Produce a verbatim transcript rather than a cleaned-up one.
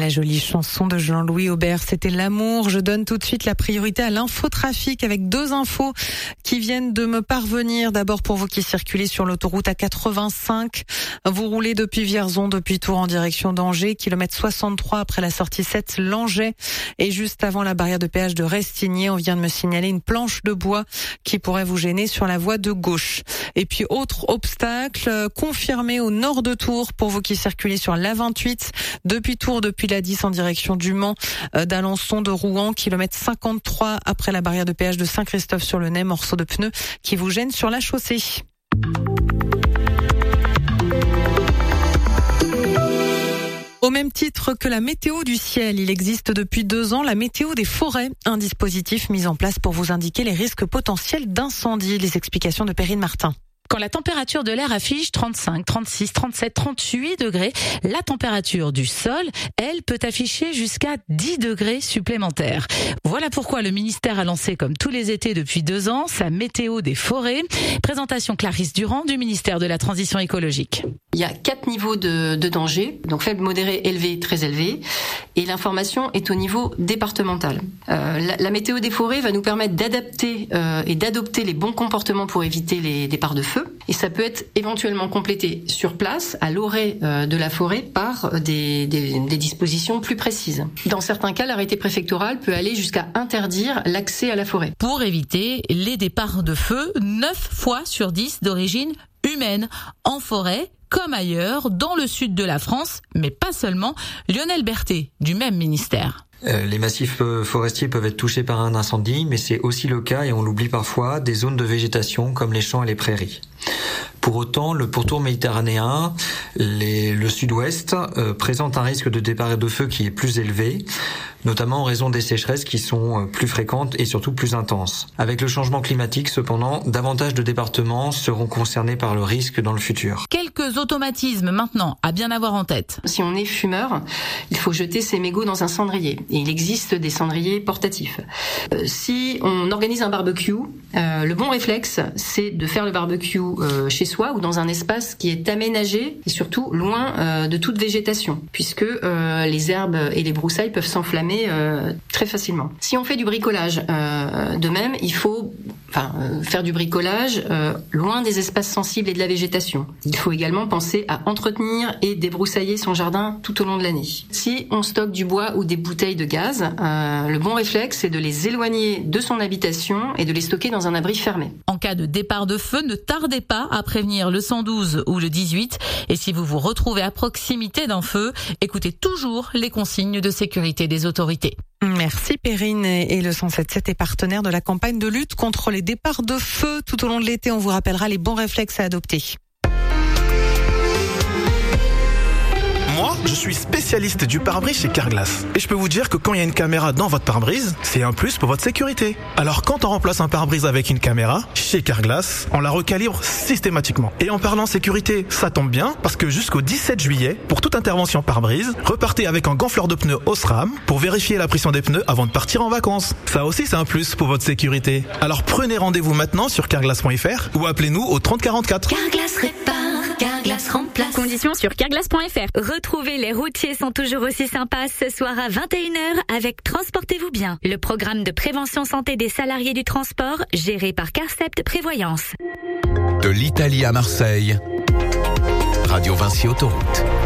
La jolie chanson de Jean-Louis Aubert, c'était L'amour. Je donne tout de suite la priorité à l'infotrafic avec deux infos qui viennent de me parvenir. D'abord pour vous qui circulez sur l'autoroute A quatre-vingt-cinq. Vous roulez depuis Vierzon, depuis Tours en direction d'Angers, kilomètre soixante-trois après la sortie sept Langeais. Et juste avant la barrière de péage de Restigné, on vient de me signaler une planche de bois qui pourrait vous gêner sur la voie de gauche. Et puis autre obstacle confirmé au nord de Tours pour vous qui circulez sur l'A vingt-huit depuis Tours, depuis la dix en direction du Mans, euh, d'Alençon, de Rouen, kilomètre cinquante-trois après la barrière de péage de Saint-Christophe-sur-le-Nez, morceau de pneu qui vous gêne sur la chaussée. Au même titre que la météo du ciel, il existe depuis deux ans la météo des forêts, un dispositif mis en place pour vous indiquer les risques potentiels d'incendie. Les explications de Perrine Martin. Quand la température de l'air affiche trente-cinq, trente-six, trente-sept, trente-huit degrés, la température du sol, elle, peut afficher jusqu'à dix degrés supplémentaires. Voilà pourquoi le ministère a lancé, comme tous les étés depuis deux ans, sa météo des forêts. Présentation Clarisse Durand du ministère de la Transition écologique. Il y a quatre niveaux de, de danger, donc faible, modéré, élevé, très élevé, et l'information est au niveau départemental. Euh, la, la météo des forêts va nous permettre d'adapter euh, et d'adopter les bons comportements pour éviter les départs de feu. Et ça peut être éventuellement complété sur place, à l'orée euh, de la forêt, par des, des, des dispositions plus précises. Dans certains cas, l'arrêté préfectoral peut aller jusqu'à interdire l'accès à la forêt. Pour éviter les départs de feu, neuf fois sur dix d'origine humaine, en forêt comme ailleurs, dans le sud de la France, mais pas seulement. Lionel Berthet, du même ministère. Les massifs forestiers peuvent être touchés par un incendie, mais c'est aussi le cas, et on l'oublie parfois, des zones de végétation comme les champs et les prairies. Pour autant, le pourtour méditerranéen, les, le sud-ouest, euh, présente un risque de départ de feu qui est plus élevé, notamment en raison des sécheresses qui sont plus fréquentes et surtout plus intenses. Avec le changement climatique, cependant, davantage de départements seront concernés par le risque dans le futur. Quelques automatismes maintenant à bien avoir en tête. Si on est fumeur, il faut jeter ses mégots dans un cendrier. Et il existe des cendriers portatifs. Euh, si on organise un barbecue, euh, le bon réflexe, c'est de faire le barbecue euh, chez soi ou dans un espace qui est aménagé et surtout loin euh, de toute végétation, puisque euh, les herbes et les broussailles peuvent s'enflammer euh, très facilement. Si on fait du bricolage, euh, de même, il faut enfin, euh, faire du bricolage euh, loin des espaces sensibles et de la végétation. Il faut également penser à entretenir et débroussailler son jardin tout au long de l'année. Si on stocke du bois ou des bouteilles de gaz, euh, le bon réflexe, c'est de les éloigner de son habitation et de les stocker dans un abri fermé. En cas de départ de feu, ne tardez pas à prévenir le cent douze ou le dix-huit. Et si vous vous retrouvez à proximité d'un feu, écoutez toujours les consignes de sécurité des autorités. Merci Perrine. Et le cent sept sept est partenaire de la campagne de lutte contre les départs de feu. Tout au long de l'été, on vous rappellera les bons réflexes à adopter. Moi, je suis spécialiste du pare-brise chez Carglass. Et je peux vous dire que quand il y a une caméra dans votre pare-brise, c'est un plus pour votre sécurité. Alors quand on remplace un pare-brise avec une caméra, chez Carglass, on la recalibre systématiquement. Et en parlant sécurité, ça tombe bien, parce que jusqu'au dix-sept juillet, pour toute intervention pare-brise, repartez avec un gonfleur de pneus Osram pour vérifier la pression des pneus avant de partir en vacances. Ça aussi, c'est un plus pour votre sécurité. Alors prenez rendez-vous maintenant sur carglass point f r ou appelez-nous au trente quarante-quatre. Carglass répare, Carglass remplace. Conditions sur carglass point f r. Retrouvez Les Routiers sont toujours aussi sympas ce soir à vingt et une heures avec Transportez-vous bien, le programme de prévention santé des salariés du transport géré par Carcept Prévoyance. De l'Italie à Marseille, Radio Vinci Autoroute.